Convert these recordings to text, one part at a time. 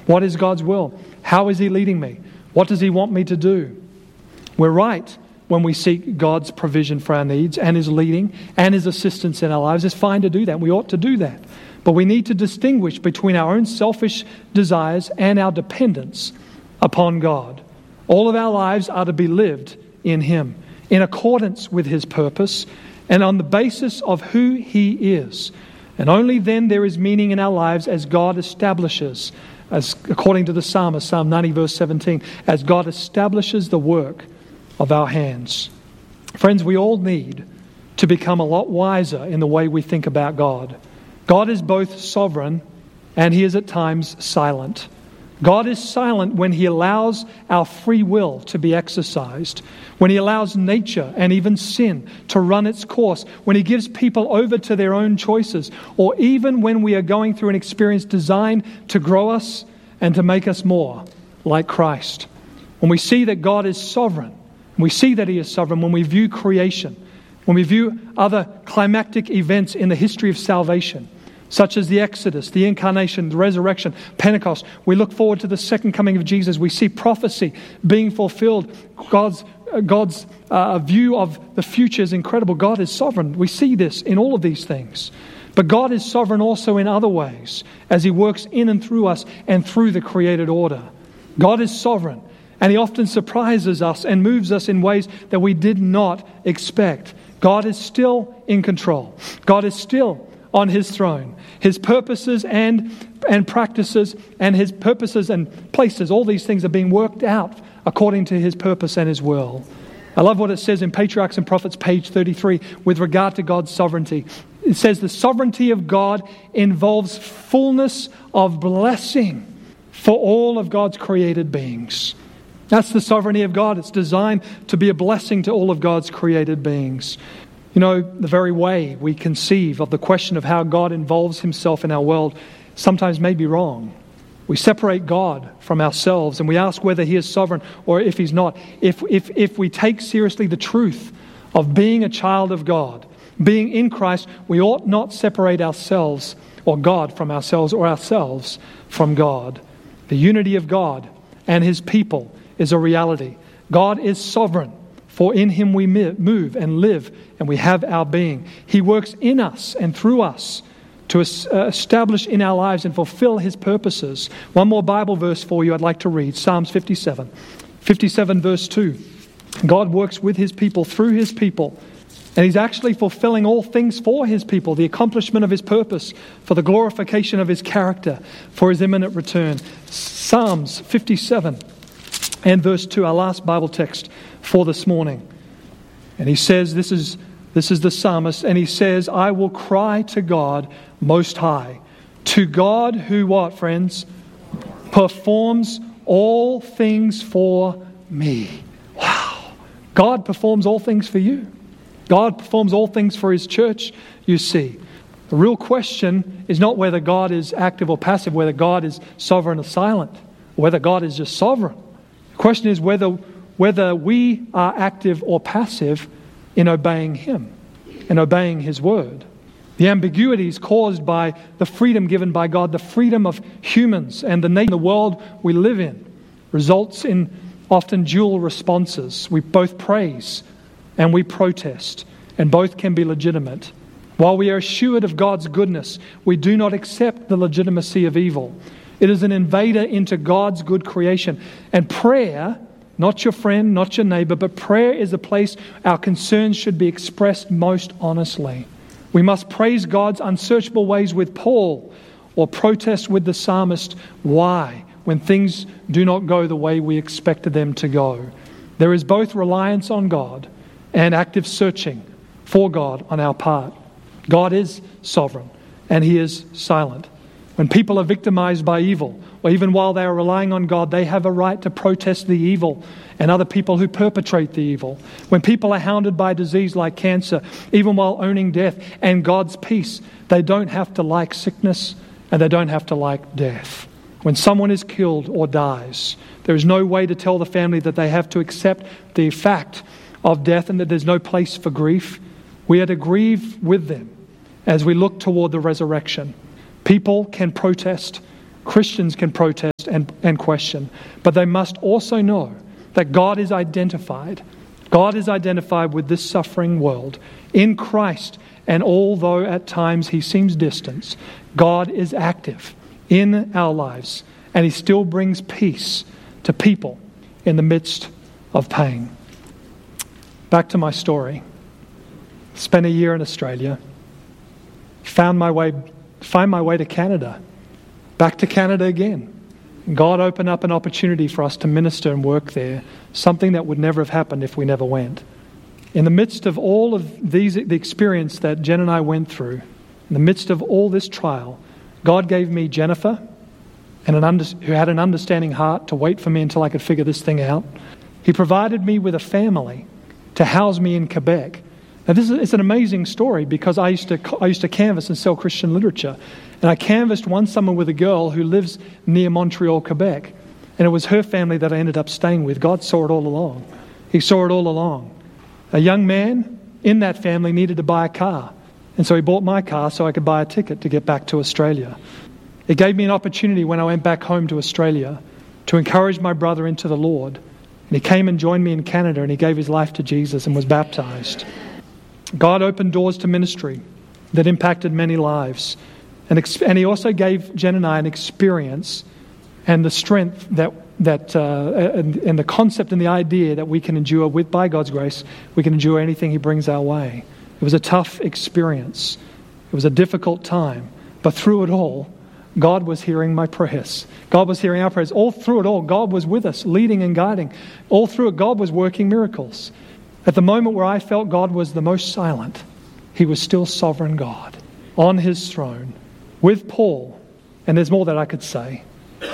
What is God's will? How is He leading me? What does He want me to do? We're right when we seek God's provision for our needs and His leading and His assistance in our lives. It's fine to do that. We ought to do that. But we need to distinguish between our own selfish desires and our dependence upon God. All of our lives are to be lived in Him, in accordance with His purpose and on the basis of who He is. And only then there is meaning in our lives as God establishes, as according to the psalmist, Psalm 90 verse 17, as God establishes the work of our hands. Friends, we all need to become a lot wiser in the way we think about God. God is both sovereign and He is at times silent. God is silent when He allows our free will to be exercised, when He allows nature and even sin to run its course, when He gives people over to their own choices, or even when we are going through an experience designed to grow us and to make us more like Christ. When we see that God is sovereign, we see that He is sovereign when we view creation, when we view other climactic events in the history of salvation, such as the Exodus, the Incarnation, the Resurrection, Pentecost. We look forward to the second coming of Jesus. We see prophecy being fulfilled. God's view of the future is incredible. God is sovereign. We see this in all of these things. But God is sovereign also in other ways, as He works in and through us and through the created order. God is sovereign, and He often surprises us and moves us in ways that we did not expect. God is still in control. God is still on His throne. His purposes and practices and His purposes and places, all these things are being worked out according to His purpose and His will. I love what it says in Patriarchs and Prophets, page 33, with regard to God's sovereignty. It says the sovereignty of God involves fullness of blessing for all of God's created beings. That's the sovereignty of God. It's designed to be a blessing to all of God's created beings. You know, the very way we conceive of the question of how God involves Himself in our world sometimes may be wrong. We separate God from ourselves and we ask whether He is sovereign or if He's not. If we take seriously the truth of being a child of God, being in Christ, we ought not separate ourselves or God from ourselves or ourselves from God. The unity of God and His people is a reality. God is sovereign, for in Him we move and live and we have our being. He works in us and through us to establish in our lives and fulfill His purposes. One more Bible verse for you I'd like to read. Psalms 57. 57 verse 2. God works with His people, through His people. And He's actually fulfilling all things for His people, the accomplishment of His purpose, for the glorification of His character, for His imminent return. Psalms 57 and verse 2, our last Bible text for this morning. And he says, this is the psalmist, and he says, I will cry to God Most High. To God who what, friends? Performs all things for me. Wow. God performs all things for you. God performs all things for His church, you see. The real question is not whether God is active or passive, whether God is sovereign or silent, or whether God is just sovereign. The question is whether we are active or passive in obeying Him and obeying His word. The ambiguity is caused by the freedom given by God, the freedom of humans and the world we live in results in often dual responses. We both praise and we protest, and both can be legitimate. While we are assured of God's goodness, we do not accept the legitimacy of evil. It is an invader into God's good creation. And prayer, not your friend, not your neighbor, but prayer is a place our concerns should be expressed most honestly. We must praise God's unsearchable ways with Paul, or protest with the psalmist. Why? When things do not go the way we expected them to go. There is both reliance on God and active searching for God on our part. God is sovereign and He is silent. When people are victimized by evil, or even while they are relying on God, they have a right to protest the evil and other people who perpetrate the evil. When people are hounded by disease like cancer, even while owning death and God's peace, they don't have to like sickness and they don't have to like death. When someone is killed or dies, there is no way to tell the family that they have to accept the fact of death and that there's no place for grief. We are to grieve with them as we look toward the resurrection. People can protest, Christians can protest, and question. But they must also know that God is identified. God is identified with this suffering world in Christ. And although at times he seems distant, God is active in our lives. And he still brings peace to people in the midst of pain. Back to my story. Spent a year in Australia. Find my way to Canada. Back to Canada again. God opened up an opportunity for us to minister and work there, something that would never have happened if we never went. In the midst of all of the experience that Jen and I went through, in the midst of all this trial, God gave me Jennifer, who had an understanding heart to wait for me until I could figure this thing out. He provided me with a family to house me in Quebec. Now, it's an amazing story because I used to canvass and sell Christian literature. And I canvassed one summer with a girl who lives near Montreal, Quebec. And it was her family that I ended up staying with. God saw it all along. He saw it all along. A young man in that family needed to buy a car. And so he bought my car so I could buy a ticket to get back to Australia. It gave me an opportunity when I went back home to Australia to encourage my brother into the Lord. And he came and joined me in Canada and he gave his life to Jesus and was baptized. God opened doors to ministry that impacted many lives. And he also gave Jen and I an experience and the strength and the concept and the idea that we can endure by God's grace, we can endure anything he brings our way. It was a tough experience. It was a difficult time. But through it all, God was hearing my prayers. God was hearing our prayers. All through it all, God was with us, leading and guiding. All through it, God was working miracles. At the moment where I felt God was the most silent, he was still sovereign God on his throne. With Paul, and there's more that I could say.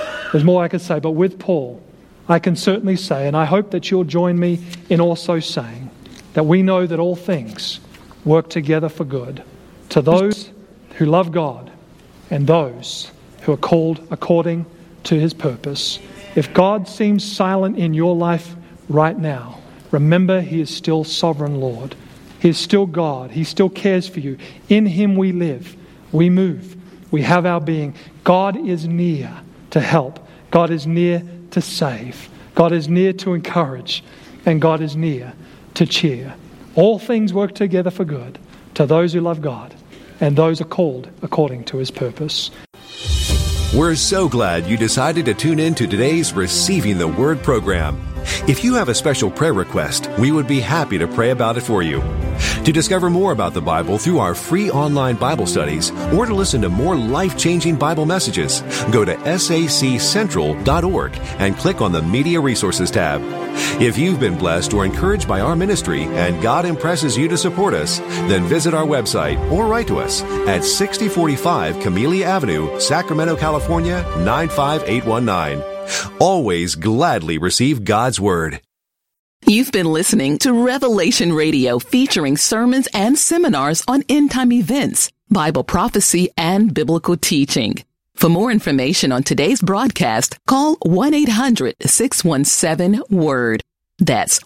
But with Paul, I can certainly say, and I hope that you'll join me in also saying, that we know that all things work together for good to those who love God and those who are called according to his purpose. If God seems silent in your life right now, remember he is still sovereign Lord. He is still God. He still cares for you. In him we live, we move, we have our being. God is near to help. God is near to save. God is near to encourage. And God is near to cheer. All things work together for good to those who love God and those are called according to his purpose. We're so glad you decided to tune in to today's Receiving the Word program. If you have a special prayer request, we would be happy to pray about it for you. To discover more about the Bible through our free online Bible studies or to listen to more life-changing Bible messages, go to saccentral.org and click on the Media Resources tab. If you've been blessed or encouraged by our ministry and God impresses you to support us, then visit our website or write to us at 6045 Camellia Avenue, Sacramento, California, 95819. Always gladly receive God's Word. You've been listening to Revelation Radio, featuring sermons and seminars on end-time events, Bible prophecy, and biblical teaching. For more information on today's broadcast, call 1-800-617-WORD. That's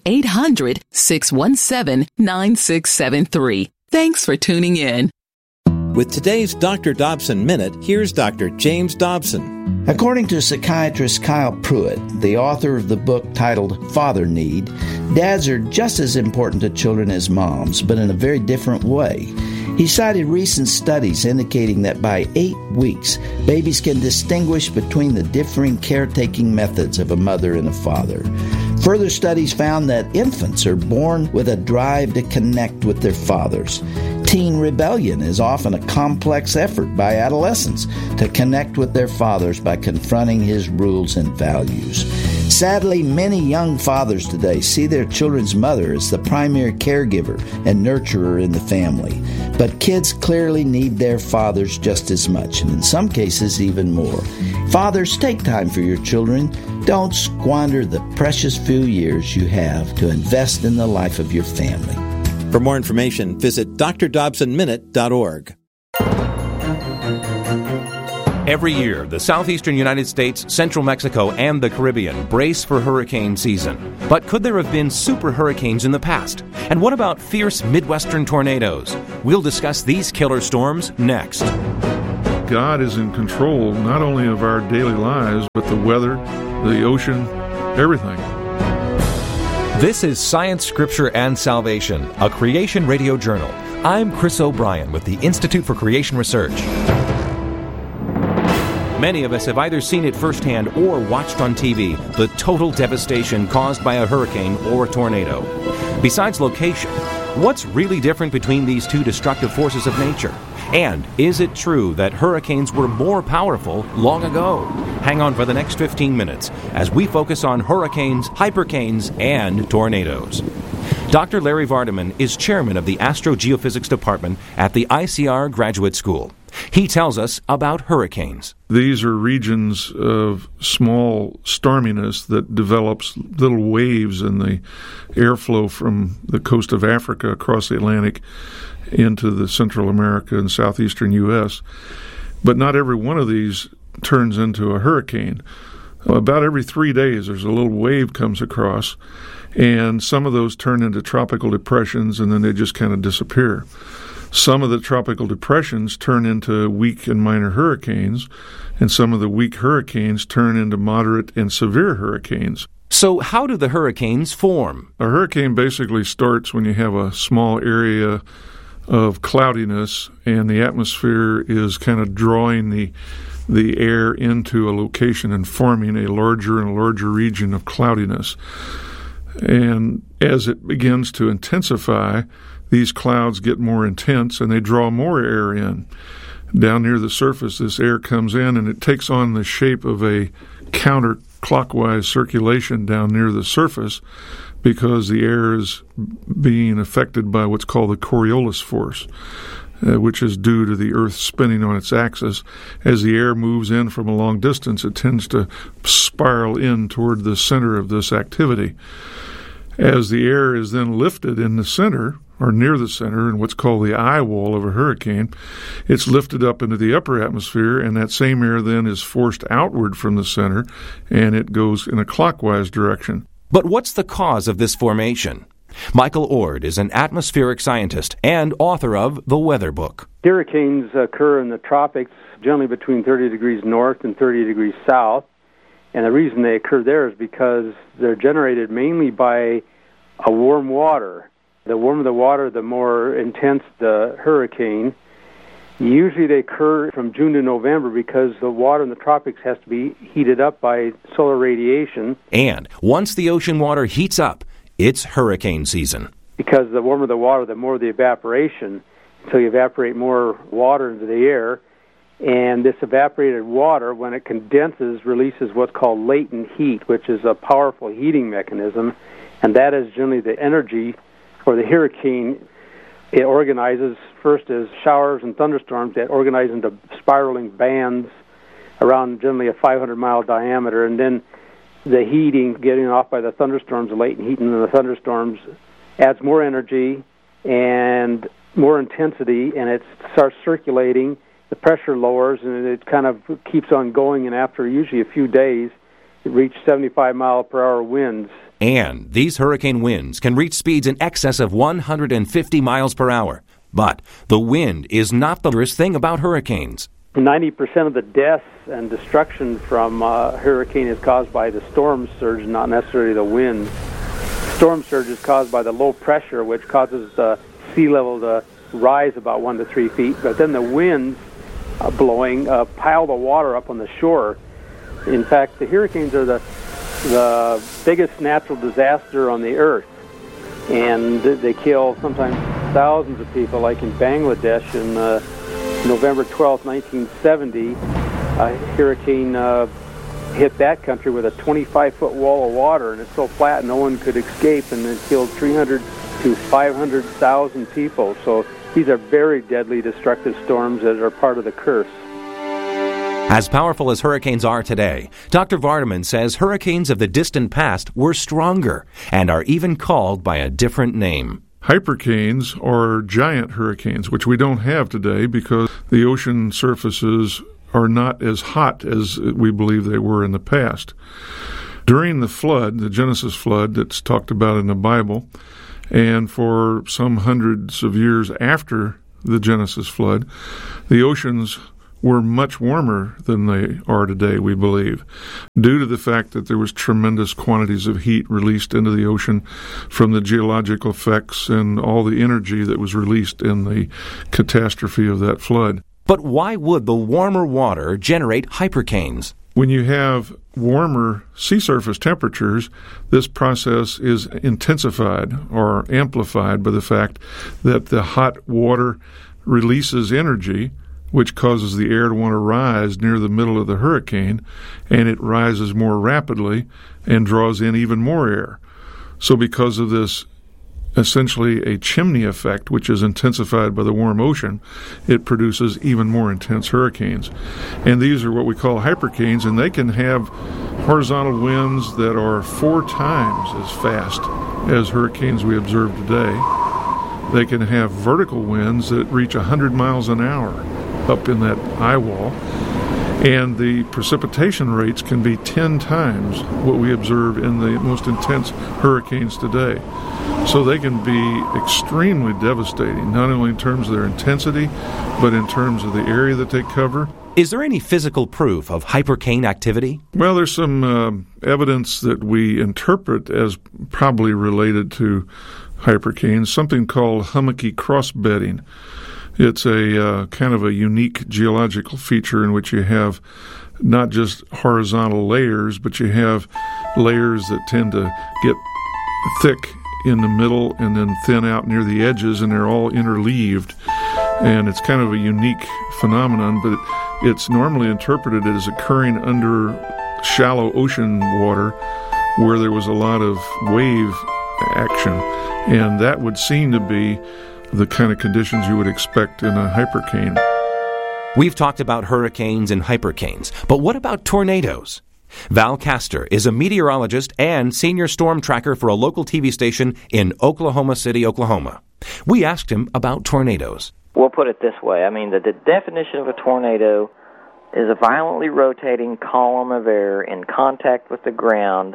1-800-617-9673. Thanks for tuning in. With today's Dr. Dobson Minute, here's Dr. James Dobson. According to psychiatrist Kyle Pruitt, the author of the book titled Father Need, dads are just as important to children as moms, but in a very different way. He cited recent studies indicating that by 8 weeks, babies can distinguish between the differing caretaking methods of a mother and a father. Further studies found that infants are born with a drive to connect with their fathers. Teen rebellion is often a complex effort by adolescents to connect with their fathers by confronting his rules and values. Sadly, many young fathers today see their children's mother as the primary caregiver and nurturer in the family. But kids clearly need their fathers just as much, and in some cases even more. Fathers, take time for your children. Don't squander the precious few years you have to invest in the life of your family. For more information, visit drdobsonminute.org. Every year, the southeastern United States, central Mexico, and the Caribbean brace for hurricane season. But could there have been super hurricanes in the past? And what about fierce Midwestern tornadoes? We'll discuss these killer storms next. God is in control not only of our daily lives, but the weather, the ocean, everything. This is Science, Scripture, and Salvation, a Creation Radio journal. I'm Chris O'Brien with the Institute for Creation Research. Many of us have either seen it firsthand or watched on TV, the total devastation caused by a hurricane or a tornado. Besides location, what's really different between these two destructive forces of nature? And is it true that hurricanes were more powerful long ago? Hang on for the next 15 minutes as we focus on hurricanes, hypercanes, and tornadoes. Dr. Larry Vardaman is chairman of the Astrogeophysics Department at the ICR Graduate School. He tells us about hurricanes. These are regions of small storminess that develops little waves in the airflow from the coast of Africa across the Atlantic into the Central America and southeastern U.S. But not every one of these turns into a hurricane. About every 3 days, there's a little wave comes across, and some of those turn into tropical depressions, and then they just kind of disappear. Some of the tropical depressions turn into weak and minor hurricanes, and some of the weak hurricanes turn into moderate and severe hurricanes. So how do the hurricanes form? A hurricane basically starts when you have a small area of cloudiness, and the atmosphere is kind of drawing the air into a location and forming a larger and larger region of cloudiness. And as it begins to intensify, these clouds get more intense and they draw more air in. Down near the surface, this air comes in and it takes on the shape of a counterclockwise circulation down near the surface because the air is being affected by what's called the Coriolis force, which is due to the Earth spinning on its axis. As the air moves in from a long distance, it tends to spiral in toward the center of this activity. As the air is then lifted in the center, or near the center, in what's called the eye wall of a hurricane, it's lifted up into the upper atmosphere, and that same air then is forced outward from the center, and it goes in a clockwise direction. But what's the cause of this formation? Michael Ord is an atmospheric scientist and author of The Weather Book. Hurricanes occur in the tropics, generally between 30 degrees north and 30 degrees south. And the reason they occur there is because they're generated mainly by a warm water. The warmer the water, the more intense the hurricane. Usually they occur from June to November because the water in the tropics has to be heated up by solar radiation. And once the ocean water heats up, it's hurricane season. Because the warmer the water, the more the evaporation. So you evaporate more water into the air. And this evaporated water, when it condenses, releases what's called latent heat, which is a powerful heating mechanism. And that is generally the energy for the hurricane. It organizes first as showers and thunderstorms that organize into spiraling bands around generally a 500-mile diameter. And then the heating, getting off by the thunderstorms, the latent heat in the thunderstorms, adds more energy and more intensity, and it starts circulating. The pressure lowers, and it kind of keeps on going, and after usually a few days, it reaches 75-mile-per-hour winds. And these hurricane winds can reach speeds in excess of 150 miles per hour. But the wind is not the worst thing about hurricanes. 90% of the deaths and destruction from a hurricane is caused by the storm surge, not necessarily the winds. Storm surge is caused by the low pressure, which causes the sea level to rise about 1 to 3 feet. But then the winds blowing pile the water up on the shore. In fact, the hurricanes are the biggest natural disaster on the earth, and they kill sometimes thousands of people, like in Bangladesh in November 12, 1970. A hurricane hit that country with a 25-foot wall of water, and it's so flat no one could escape, and it killed 300 to 500,000 people. So these are very deadly, destructive storms that are part of the curse. As powerful as hurricanes are today, Dr. Vardaman says hurricanes of the distant past were stronger and are even called by a different name. Hypercanes are giant hurricanes, which we don't have today because the ocean surfaces are not as hot as we believe they were in the past. During the flood, the Genesis flood that's talked about in the Bible, and for some hundreds of years after the Genesis flood, the oceans were much warmer than they are today, we believe, due to the fact that there was tremendous quantities of heat released into the ocean from the geological effects and all the energy that was released in the catastrophe of that flood. But why would the warmer water generate hypercanes? When you have warmer sea surface temperatures, this process is intensified or amplified by the fact that the hot water releases energy, which causes the air to want to rise near the middle of the hurricane, and it rises more rapidly and draws in even more air. So because of this essentially a chimney effect, which is intensified by the warm ocean, it produces even more intense hurricanes. And these are what we call hypercanes, and they can have horizontal winds that are 4 times as fast as hurricanes we observe today. They can have vertical winds that reach 100 miles an hour up in that eye wall. And the precipitation rates can be 10 times what we observe in the most intense hurricanes today. So they can be extremely devastating, not only in terms of their intensity, but in terms of the area that they cover. Is there any physical proof of hypercane activity? Well, there's some evidence that we interpret as probably related to hypercanes, something called hummocky crossbedding. It's a kind of a unique geological feature in which you have not just horizontal layers, but you have layers that tend to get thick in the middle and then thin out near the edges, and they're all interleaved. And it's kind of a unique phenomenon, but it's normally interpreted as occurring under shallow ocean water where there was a lot of wave action. And that would seem to be the kind of conditions you would expect in a hypercane. We've talked about hurricanes and hypercanes, but what about tornadoes? Val Castor is a meteorologist and senior storm tracker for a local TV station in Oklahoma City, Oklahoma. We asked him about tornadoes. We'll put it this way. I mean, the definition of a tornado is a violently rotating column of air in contact with the ground,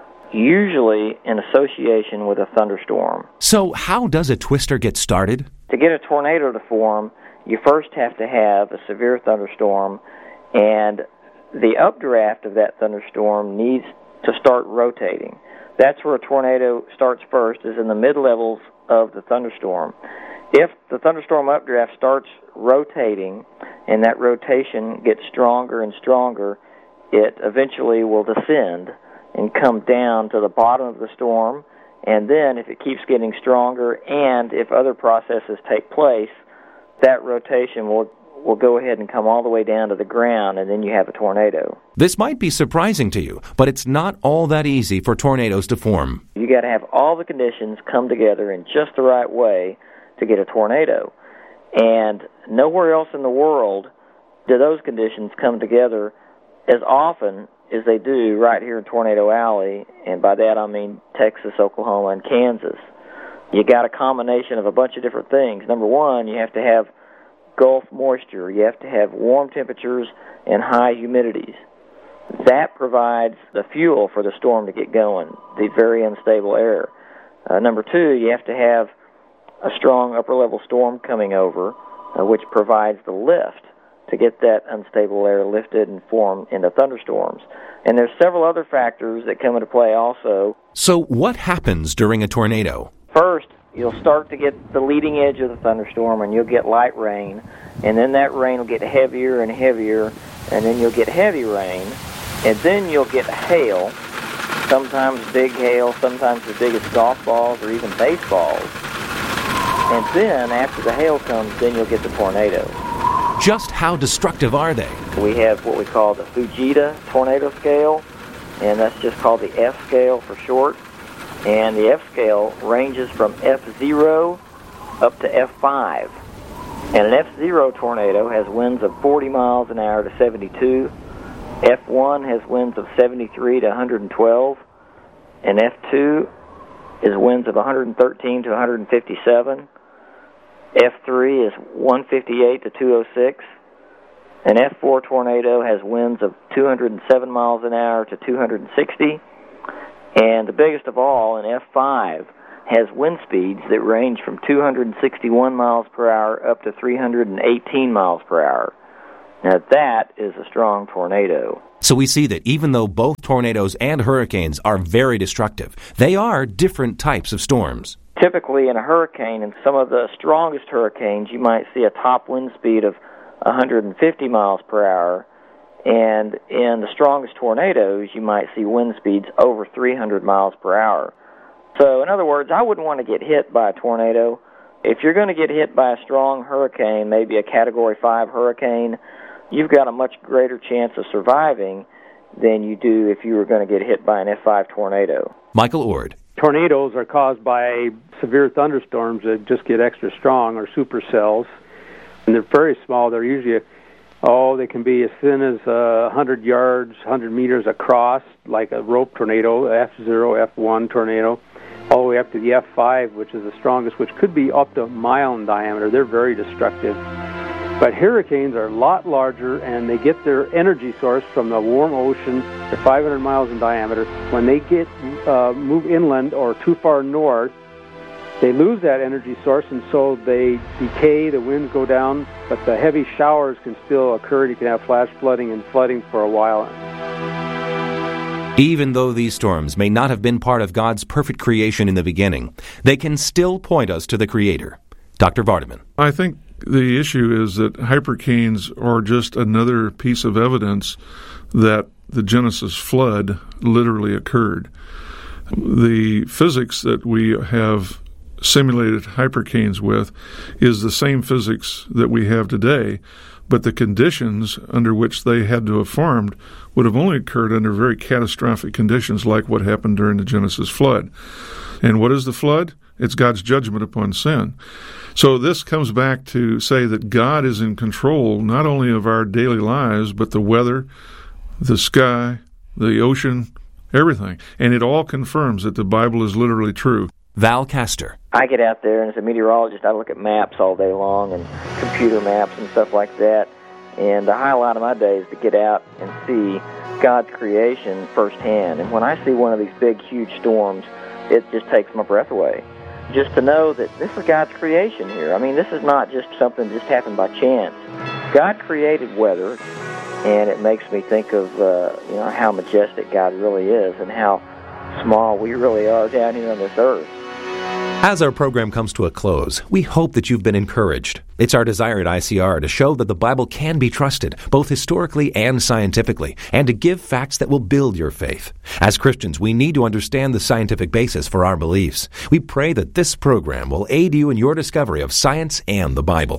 usually in association with a thunderstorm. So how does a twister get started? To get a tornado to form, you first have to have a severe thunderstorm, and the updraft of that thunderstorm needs to start rotating. That's where a tornado starts first, is in the mid-levels of the thunderstorm. If the thunderstorm updraft starts rotating, and that rotation gets stronger and stronger, it eventually will descend and come down to the bottom of the storm, and then if it keeps getting stronger and if other processes take place, that rotation will go ahead and come all the way down to the ground, and then you have a tornado. This might be surprising to you, but it's not all that easy for tornadoes to form. You got to have all the conditions come together in just the right way to get a tornado. And nowhere else in the world do those conditions come together as often as they do right here in Tornado Alley, and by that I mean Texas, Oklahoma, and Kansas. You got a combination of a bunch of different things. Number one, you have to have Gulf moisture. You have to have warm temperatures and high humidities. That provides the fuel for the storm to get going, the very unstable air. Number two, you have to have a strong upper-level storm coming over, which provides the lift to get that unstable air lifted and formed into thunderstorms. And there's several other factors that come into play also. So what happens during a tornado? First, you'll start to get the leading edge of the thunderstorm, and you'll get light rain, and then that rain will get heavier and heavier, and then you'll get heavy rain, and then you'll get hail, sometimes big hail, sometimes as big as golf balls or even baseballs. And then, after the hail comes, then you'll get the tornado. Just how destructive are they? We have what we call the Fujita tornado scale, and that's just called the F scale for short. And the F scale ranges from F0 up to F5. And an F0 tornado has winds of 40 miles an hour to 72. F1 has winds of 73 to 112. And F2 is winds of 113 to 157. F3 is 158 to 206. An F4 tornado has winds of 207 miles an hour to 260. And the biggest of all, an F5, has wind speeds that range from 261 miles per hour up to 318 miles per hour. Now that is a strong tornado. So we see that even though both tornadoes and hurricanes are very destructive, they are different types of storms. Typically in a hurricane, in some of the strongest hurricanes, you might see a top wind speed of 150 miles per hour, and in the strongest tornadoes, you might see wind speeds over 300 miles per hour. So in other words, I wouldn't want to get hit by a tornado. If you're going to get hit by a strong hurricane, maybe a Category 5 hurricane, you've got a much greater chance of surviving than you do if you were going to get hit by an F5 tornado. Michael Ord. Tornadoes are caused by severe thunderstorms that just get extra strong, or supercells. And they're very small. They're usually, they can be as thin as 100 yards, 100 meters across, like a rope tornado, F0, F1 tornado, all the way up to the F5, which is the strongest, which could be up to a mile in diameter. They're very destructive. But hurricanes are a lot larger, and they get their energy source from the warm ocean. They're 500 miles in diameter. When they get move inland or too far north, they lose that energy source, and so they decay, the winds go down, but the heavy showers can still occur. You can have flash flooding and flooding for a while. Even though these storms may not have been part of God's perfect creation in the beginning, they can still point us to the Creator. Dr. Vardaman. I think the issue is that hypercanes are just another piece of evidence that the Genesis flood literally occurred. The physics that we have simulated hypercanes with is the same physics that we have today, but the conditions under which they had to have formed would have only occurred under very catastrophic conditions like what happened during the Genesis flood. And what is the flood? It's God's judgment upon sin. So this comes back to say that God is in control not only of our daily lives, but the weather, the sky, the ocean, everything. And it all confirms that the Bible is literally true. Val Castor. I get out there, and as a meteorologist, I look at maps all day long and computer maps and stuff like that. And the highlight of my day is to get out and see God's creation firsthand. And when I see one of these big, huge storms, it just takes my breath away. Just to know that this is God's creation here. I mean, this is not just something that just happened by chance. God created weather, and it makes me think of how majestic God really is and how small we really are down here on this earth. As our program comes to a close, we hope that you've been encouraged. It's our desire at ICR to show that the Bible can be trusted, both historically and scientifically, and to give facts that will build your faith. As Christians, we need to understand the scientific basis for our beliefs. We pray that this program will aid you in your discovery of science and the Bible.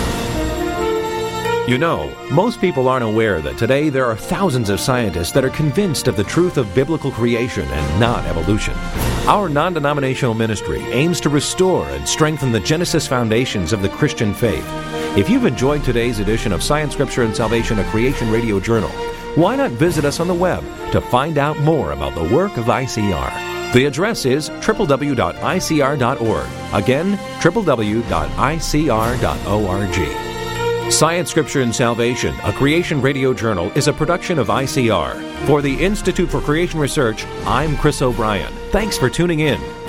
You know, most people aren't aware that today there are thousands of scientists that are convinced of the truth of biblical creation and not evolution. Our non-denominational ministry aims to restore and strengthen the Genesis foundations of the Christian faith. If you've enjoyed today's edition of Science, Scripture, and Salvation, a Creation Radio Journal, why not visit us on the web to find out more about the work of ICR? The address is www.icr.org. Again, www.icr.org. Science, Scripture, and Salvation, a Creation Radio Journal, is a production of ICR. For the Institute for Creation Research, I'm Chris O'Brien. Thanks for tuning in.